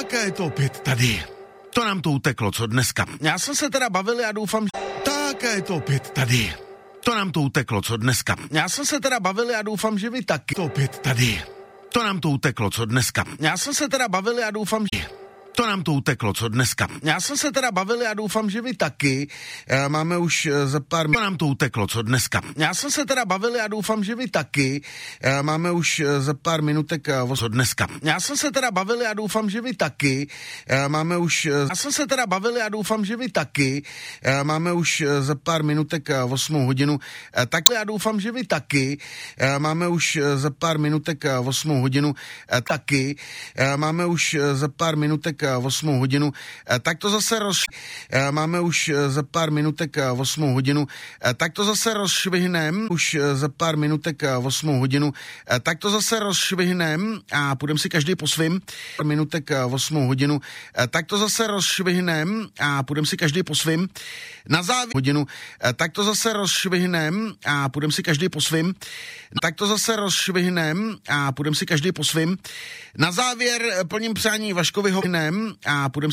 je to opět tady. To nám to uteklo, co dneska. Já jsem se teda bavil, já doufám, že... Tak je to opět tady. To nám to uteklo, co dneska. Já jsem se teda bavil, já doufám, že vy taky. To opět tady. To nám to uteklo, co dneska. Já jsem se teda bavil, já doufám, že... To nám to uteklo, co dneska. Já jsem se teda bavil, já doufám, že vy taky. Máme už za pár... To nám to uteklo, co dneska. Já jsem se teda bavil, já doufám, že vy taky. Máme už za pár minutek co dneska. Já jsem se teda bavil, já doufám, že vy taky. Máme už... Já jsem se teda bavil, já doufám, že vy taky. Máme už za pár minutek 8 hodinu. Tak já doufám, že vy taky. Máme už za pár minutek 8 hodinu. Taky. Máme už za pár minutek 8 hodinu, tak to zase máme už za pár minutek 8 hodinu, tak to zase rozšvihnem, už za pár minutek 8 hodinu, tak to zase rozšvihnem a půjdeme si každý po svým, minutek 8 hodinu, tak to zase rozšvihnem a půjdeme si každý po svým, na závěr hodinu, tak to zase rozšvihnem a půjdeme si každý po svým, tak to zase rozšvihnem a půjdeme si každý po svým, na závěr plním přání Vaškovi a půjdeme